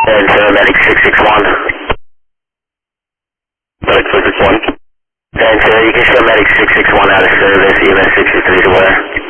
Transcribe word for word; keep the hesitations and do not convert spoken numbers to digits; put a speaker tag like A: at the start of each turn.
A: And paramedic six six one. Medic six six one. And uh, you can show medic six six one out of service, E M S six three is aware.